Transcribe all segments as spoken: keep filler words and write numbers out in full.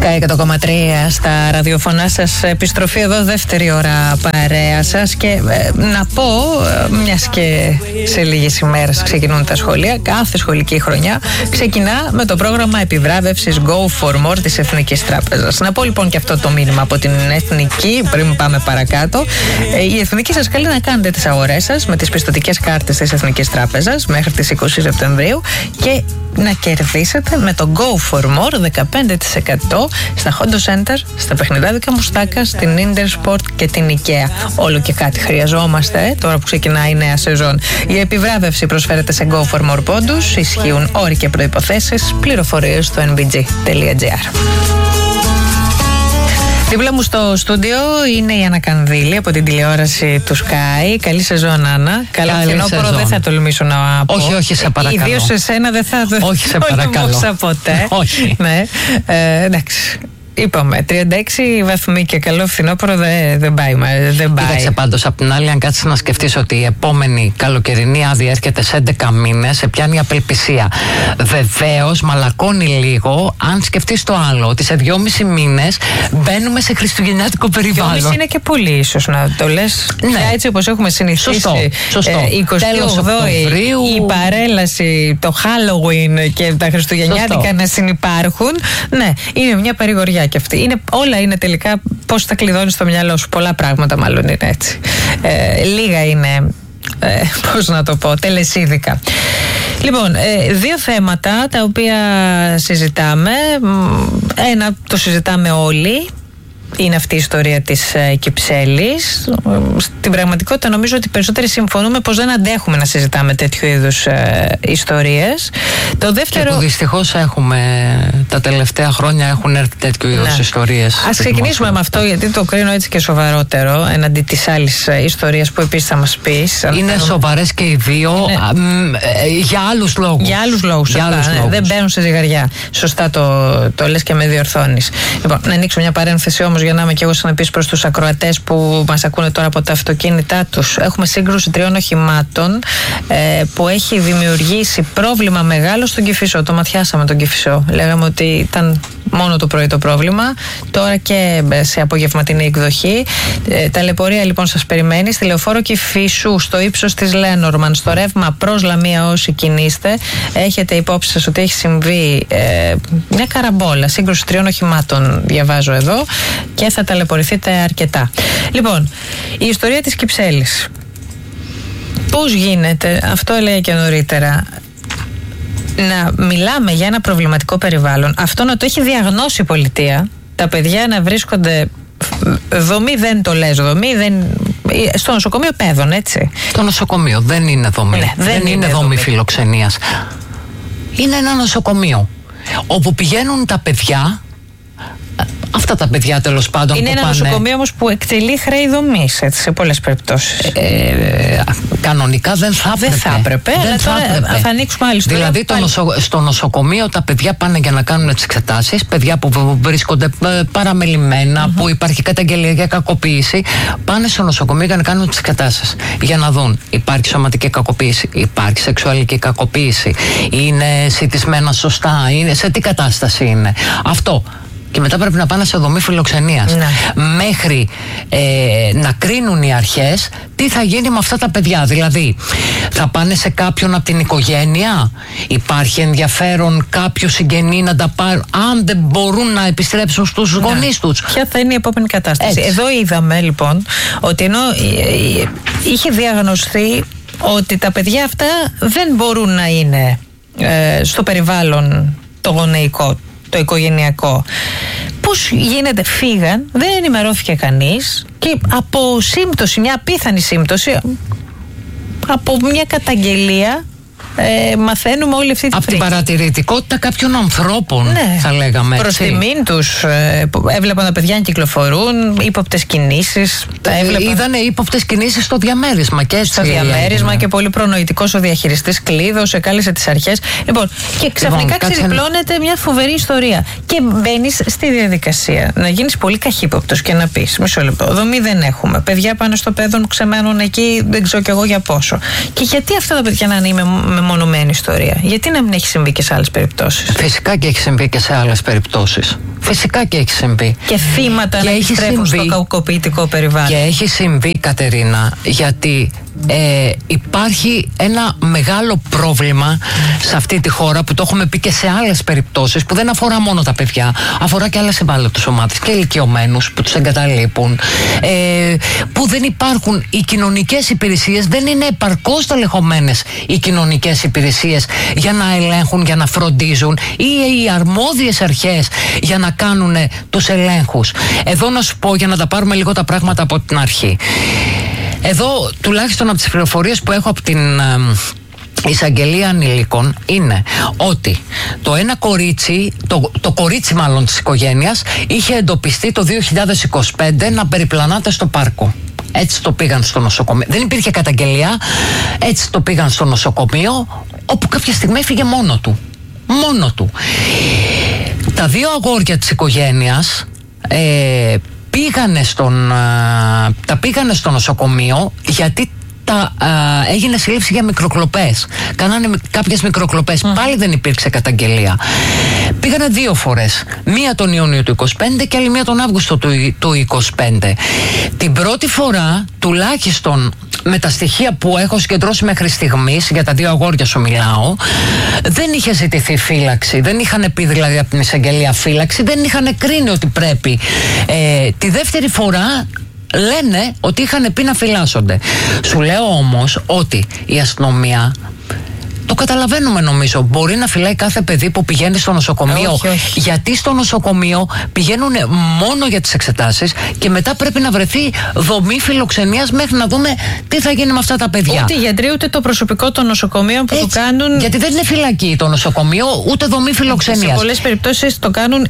Sky εκατό κόμμα τρία στα ραδιοφωνά σας. Επιστροφή εδώ, δεύτερη ώρα παρέα σας. Και ε, να πω, ε, μιας και σε λίγες ημέρες ξεκινούν τα σχολεία, κάθε σχολική χρονιά ξεκινά με το πρόγραμμα επιβράβευσης Go for More της Εθνικής Τράπεζας. Να πω λοιπόν και αυτό το μήνυμα από την Εθνική, πριν πάμε παρακάτω. Ε, η Εθνική σας καλεί να κάνετε τις αγορές σας με τις πιστωτικές κάρτες της Εθνικής Τράπεζας μέχρι τις είκοσι Σεπτεμβρίου και να κερδίσετε με το Go for More δεκαπέντε τοις εκατό στα Hondo Center, στα παιχνιδάδικα Μουστάκα, στην Intersport και την IKEA. Όλο και κάτι χρειαζόμαστε ε, τώρα που ξεκινάει η νέα σεζόν. Η επιβράβευση προσφέρεται σε Go for More πόντους, ισχύουν όροι και προϋποθέσεις, πληροφορίες στο εν μπι τζι τελεία τζι άρ. Δίπλα μου στο στούντιο είναι η Άννα Κανδύλη από την τηλεόραση του Sky. Καλή σεζόν, Άννα. Καλό φθινόπωρο δεν θα τολμήσω να πω. Όχι, όχι, σε παρακαλώ. Ιδίως σε σένα δεν θα το όχι, σε παρακαλώ. ποτέ. Όχι. Ναι. Ε, εντάξει. Είπαμε, τριάντα έξι βαθμοί και καλό φθινόπωρο δεν, δεν πάει. Δεν πάει. Κοίταξε πάντως, απ' την άλλη, αν κάτσεις να σκεφτείς ότι η επόμενη καλοκαιρινή άδεια έρχεται σε έντεκα μήνες, σε πιάνει απελπισία. Βεβαίως, μαλακώνει λίγο, αν σκεφτείς το άλλο, ότι σε δυόμισι μήνες μπαίνουμε σε χριστουγεννιάτικο περιβάλλον. Δυόμισι είναι και πολύ, ίσως να το λες. Ναι. Πια έτσι όπως έχουμε συνηθίσει. Σωστό. Σωστό. Ε, εικοστή ογδόη, η παρέλαση, το Halloween και τα χριστουγεννιάτικα Σωστό. να συνυπάρχουν. Ναι, είναι μια παρηγοριά. Και αυτή. Είναι, όλα είναι τελικά πώς τα κλειδώνεις στο μυαλό σου. Πολλά πράγματα μάλλον είναι έτσι. Ε, λίγα είναι, ε, πώς να το πω, τελεσίδικα. Λοιπόν, ε, δύο θέματα τα οποία συζητάμε. Ένα το συζητάμε όλοι. Είναι αυτή η ιστορία της ε, Κυψέλης. Στην πραγματικότητα νομίζω ότι περισσότεροι συμφωνούμε πως δεν αντέχουμε να συζητάμε τέτοιου είδους ε, ιστορίες. Το δεύτερο... Και που δυστυχώς έχουμε, τα τελευταία χρόνια έχουν έρθει τέτοιου είδους ναι. ιστορίες. Ας ξεκινήσουμε με αυτό, γιατί το κρίνω έτσι και σοβαρότερο εναντί της άλλης ιστορίας που επίσης θα μας πεις. Είναι θέλουμε... σοβαρές και οι δύο ναι. μ, ε, για άλλους λόγους. Για άλλους λόγους, για σωστά, άλλους ναι, λόγους. Δεν μπαίνουν σε ζυγαριά. Σωστά το, το λες και με διορθώνεις. Λοιπόν, να ανοίξω μια παρένθεση όμως για να είμαι και εγώ συνεπής προς τους ακροατές που μας ακούνε τώρα από τα αυτοκίνητά τους. Έχουμε σύγκρουση τριών οχημάτων ε, που έχει δημιουργήσει πρόβλημα μεγάλο στον Κηφισό. Το ματιάσαμε τον Κηφισό. Λέγαμε ότι ήταν μόνο το πρωί το πρόβλημα. Τώρα και σε απογευματινή εκδοχή. Ε, ταλαιπωρία λοιπόν σας περιμένει. Στη λεωφόρο Κηφισού, στο ύψος της Λένορμαν, στο ρεύμα προς Λαμία όσοι κινείστε, έχετε υπόψη σας ότι έχει συμβεί ε, μια καραμπόλα. Σύγκρουση τριών οχημάτων, διαβάζω εδώ, και θα ταλαιπωρηθείτε αρκετά. Λοιπόν, η ιστορία της Κυψέλης. Πώς γίνεται, αυτό έλεγα και νωρίτερα, να μιλάμε για ένα προβληματικό περιβάλλον, αυτό να το έχει διαγνώσει η πολιτεία, τα παιδιά να βρίσκονται δομή, δεν το λες δομή, δεν... στο νοσοκομείο παιδών, έτσι. Το νοσοκομείο δεν είναι δομή, ναι, δεν, δεν είναι, είναι δομή, δομή φιλοξενίας. Είναι ένα νοσοκομείο όπου πηγαίνουν τα παιδιά. Αυτά τα παιδιά τέλος πάντων. Είναι που ένα πάνε... νοσοκομείο όμως που εκτελεί χρέη δομής, έτσι, σε πολλές περιπτώσεις. Ε, ε, κανονικά δεν θα έπρεπε. Δεν θα έπρεπε, δεν αλλά θα τώρα έπρεπε. θα ανοίξουμε άλλη ιστορία. Δηλαδή το νοσο... στο νοσοκομείο τα παιδιά πάνε για να κάνουν τις εξετάσεις. Παιδιά που βρίσκονται παραμελημένα, mm-hmm. που υπάρχει καταγγελία για κακοποίηση, πάνε στο νοσοκομείο για να κάνουν τις εξετάσεις. Για να δουν, υπάρχει σωματική κακοποίηση, υπάρχει σεξουαλική κακοποίηση, είναι σιτισμένα σωστά, είναι... σε τι κατάσταση είναι. Αυτό. Και μετά πρέπει να πάνε σε δομή φιλοξενίας. Ναι. Μέχρι ε, να κρίνουν οι αρχές τι θα γίνει με αυτά τα παιδιά. Δηλαδή, θα πάνε σε κάποιον από την οικογένεια, υπάρχει ενδιαφέρον κάποιο συγγενή να τα πάρουν, αν δεν μπορούν να επιστρέψουν στους ναι. γονείς τους. Ποια θα είναι η επόμενη κατάσταση. Έτσι. Εδώ είδαμε λοιπόν ότι ενώ είχε διαγνωστεί ότι τα παιδιά αυτά δεν μπορούν να είναι ε, στο περιβάλλον το γονεϊκό, το οικογενειακό. Πώς γίνεται, φύγαν, δεν ενημερώθηκε κανείς και από σύμπτωση, μια απίθανη σύμπτωση, από μια καταγγελία, ε, μαθαίνουμε όλη αυτή τη από φρίκη. την παρατηρητικότητα κάποιων ανθρώπων, ναι, θα λέγαμε έτσι. Προς τιμήν τους, ε, έβλεπαν τα παιδιά να κυκλοφορούν, ύποπτες κινήσεις. Έβλεπαν... Είδανε ύποπτες κινήσεις στο διαμέρισμα και έτσι. Στο διαμέρισμα και πολύ προνοητικός ο διαχειριστής κλείδωσε, εκάλεσε τις αρχές. Λοιπόν, και ξαφνικά λοιπόν, ξεδιπλώνεται κάτσε... μια φοβερή ιστορία. Και μπαίνεις στη διαδικασία να γίνεις πολύ καχύποπτος και να πεις: μισό λεπτό, δομή δεν έχουμε. Παιδιά πάνε στο παιδόν, ξεμένουν εκεί, δεν ξέρω κι εγώ για πόσο. Και γιατί αυτά τα παιδιά να είναι με μονομένη ιστορία, γιατί να μην έχει συμβεί και σε άλλες περιπτώσεις? Φυσικά και έχει συμβεί και σε άλλες περιπτώσεις. Φυσικά και έχει συμβεί. Και θύματα να επιστρέφουν στο κακοποιητικό περιβάλλον. Και έχει συμβεί, Κατερίνα, γιατί ε, υπάρχει ένα μεγάλο πρόβλημα σε αυτή τη χώρα που το έχουμε πει και σε άλλες περιπτώσεις, που δεν αφορά μόνο τα παιδιά, αφορά και άλλες ευάλωτες ομάδες και ηλικιωμένους που τους εγκαταλείπουν, ε, που δεν υπάρχουν οι κοινωνικές υπηρεσίες, δεν είναι επαρκώς τελεχωμένες οι κοινωνικές υπηρεσίες για να ελέγχουν, για να φροντίζουν, ή οι αρμόδιες αρχές για να κάνουν τους ελέγχους. Εδώ να σου πω, για να τα πάρουμε λίγο τα πράγματα από την αρχή. Εδώ, τουλάχιστον από τις πληροφορίες που έχω από την ε, εισαγγελία ανηλίκων, είναι ότι το ένα κορίτσι, το, το κορίτσι μάλλον της οικογένειας, είχε εντοπιστεί το δύο χιλιάδες είκοσι πέντε να περιπλανάται στο πάρκο. Έτσι το πήγαν στο νοσοκομείο. Δεν υπήρχε καταγγελία. Έτσι το πήγαν στο νοσοκομείο, όπου κάποια στιγμή έφυγε μόνο του. Μόνο του. Τα δύο αγόρια της οικογένειας ε, πήγανε στον, α, τα πήγανε στο νοσοκομείο γιατί τα, α, έγινε σύλληψη για μικροκλοπές. Κάνανε κάποιες μικροκλοπές. Mm. Πάλι δεν υπήρξε καταγγελία. Πήγανε δύο φορές. Μία τον Ιούνιο του είκοσι πέντε και άλλη μία τον Αύγουστο του, του είκοσι πέντε. Την πρώτη φορά, τουλάχιστον με τα στοιχεία που έχω συγκεντρώσει μέχρι στιγμής, για τα δύο αγόρια σου μιλάω, δεν είχε ζητηθεί φύλαξη. Δεν είχαν πει δηλαδή από την εισαγγελία φύλαξη, δεν είχαν κρίνει ότι πρέπει. Ε, τη δεύτερη φορά λένε ότι είχαν πει να φυλάσσονται. Σου λέω όμως ότι η αστυνομία, το καταλαβαίνουμε νομίζω, μπορεί να φυλάει κάθε παιδί που πηγαίνει στο νοσοκομείο. όχι, όχι. Γιατί στο νοσοκομείο πηγαίνουν μόνο για τις εξετάσεις και μετά πρέπει να βρεθεί δομή φιλοξενίας μέχρι να δούμε τι θα γίνει με αυτά τα παιδιά. Ούτε οι γιατροί ούτε το προσωπικό των νοσοκομείων που Έτσι, το κάνουν. γιατί δεν είναι φυλακή το νοσοκομείο, ούτε δομή φιλοξενίας. Σε πολλές περιπτώσεις το κάνουν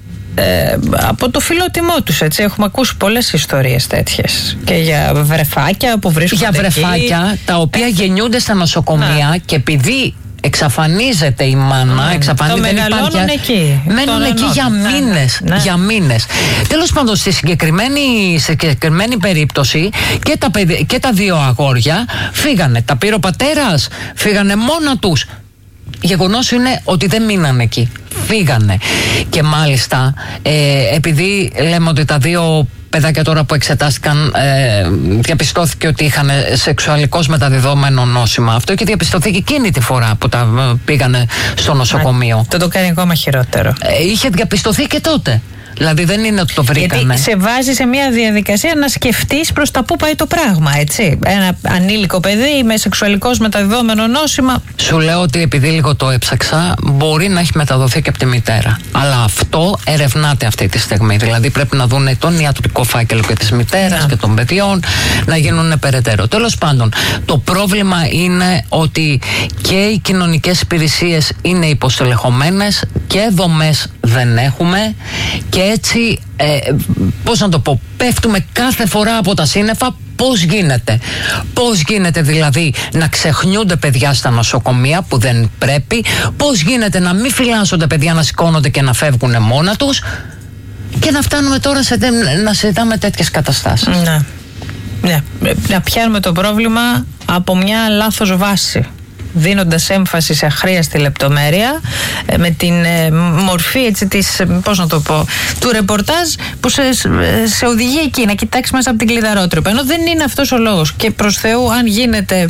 Ε, από το φιλότιμό τους, έτσι. Έχουμε ακούσει πολλές ιστορίες τέτοιες. Και για βρεφάκια που βρίσκονται Για βρεφάκια εκεί, τα οποία έτσι. γεννιούνται στα νοσοκομεία, να. Και επειδή εξαφανίζεται η μάνα, Mm, εξαφανίζεται, το δεν μεγαλώνουν υπάρχει, εκεί. μένουν εκεί για μήνες, ναι, ναι. για μήνες. Τέλος πάντων, στη συγκεκριμένη, συγκεκριμένη περίπτωση και τα, παιδι, και τα δύο αγόρια φύγανε. Τα πήρε ο πατέρας, φύγανε μόνα τους. Γεγονός είναι ότι δεν μείνανε εκεί. Φύγανε. Και μάλιστα, ε, επειδή λέμε ότι τα δύο παιδάκια τώρα που εξετάστηκαν, ε, διαπιστώθηκε ότι είχαν σεξουαλικώς μεταδιδόμενο νόσημα. Αυτό είχε διαπιστωθεί και εκείνη τη φορά που τα πήγανε στο νοσοκομείο. Το το κάνει ακόμα χειρότερο. Ε, είχε διαπιστωθεί και τότε. Δηλαδή δεν είναι ότι το βρήκανε. Γιατί σε βάζει σε μια διαδικασία να σκεφτείς προς τα πού πάει το πράγμα, έτσι. Ένα ανήλικο παιδί με σεξουαλικώς μεταδιδόμενο νόσημα. Σου λέω ότι επειδή λίγο το έψαξα, μπορεί να έχει μεταδοθεί και από τη μητέρα. Αλλά αυτό ερευνάται αυτή τη στιγμή. Δηλαδή πρέπει να δουν τον ιατρικό φάκελο και της μητέρας, yeah, και των παιδιών, να γίνουν περαιτέρω. Τέλος πάντων, το πρόβλημα είναι ότι και οι κοινωνικές υπηρεσίες είναι υποστελεχωμένες και δομές δεν έχουμε. Και έτσι, ε, πώς να το πω, πέφτουμε κάθε φορά από τα σύννεφα. Πώς γίνεται, πώς γίνεται δηλαδή να ξεχνιούνται παιδιά στα νοσοκομεία που δεν πρέπει, πώς γίνεται να μην φυλάσσονται παιδιά, να σηκώνονται και να φεύγουν μόνα τους, και να φτάνουμε τώρα σε, να συζητάμε τέτοιες καταστάσεις. Ναι. Ναι. Να πιάνουμε το πρόβλημα από μια λάθος βάση, δίνοντας έμφαση σε αχρίαστη λεπτομέρεια, με την ε, μορφή, έτσι, της, πώς να το πω, του ρεπορτάζ που σε, σε οδηγεί εκεί να κοιτάξει μέσα από την κλειδαρότρυπα, ενώ δεν είναι αυτός ο λόγος. Και προς Θεού, αν γίνεται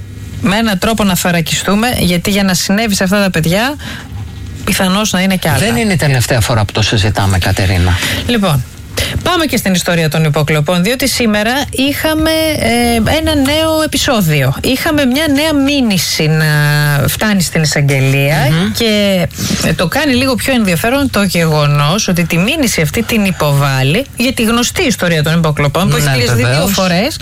με έναν τρόπο να θωρακιστούμε, γιατί για να συνέβη σε αυτά τα παιδιά πιθανώς να είναι κι άλλα. Δεν είναι η τελευταία φορά που το συζητάμε, Κατερίνα. Λοιπόν, πάμε και στην ιστορία των υποκλοπών, διότι σήμερα είχαμε ε, ένα νέο επεισόδιο. Είχαμε μια νέα μήνυση να φτάνει στην εισαγγελία, mm-hmm, και το κάνει λίγο πιο ενδιαφέρον το γεγονός ότι τη μήνυση αυτή την υποβάλλει για τη γνωστή ιστορία των υποκλοπών, που έχει κλείσει δύο φορές,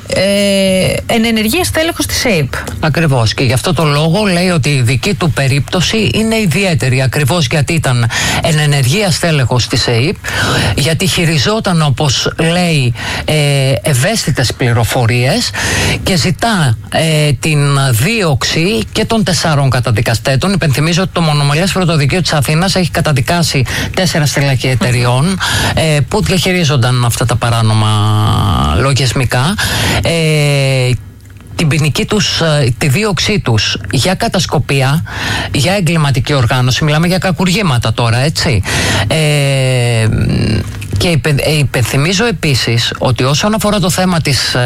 ε, εν ενεργεία στέλεχος της ΕΙΠ. Ακριβώς, και γι' αυτό το λόγο λέει ότι η δική του περίπτωση είναι ιδιαίτερη, ακριβώς γιατί ήταν εν ενεργεία στέλεχος της ΕΙΠ, γιατί χειριζόταν, όπως λέει, ε, ευαίσθητες πληροφορίες και ζητά ε, την δίωξη και των τεσσάρων καταδικαστέτων. Υπενθυμίζω ότι το Μονομελές Πρωτοδικείο της Αθήνας έχει καταδικάσει τέσσερα στελέχη εταιριών ε, που διαχειρίζονταν αυτά τα παράνομα λογισμικά. Ε, την ποινική τους, τη δίωξή τους για κατασκοπία, για εγκληματική οργάνωση, μιλάμε για κακουργήματα τώρα, έτσι. Ε, και υπενθυμίζω επίσης ότι όσον αφορά το θέμα της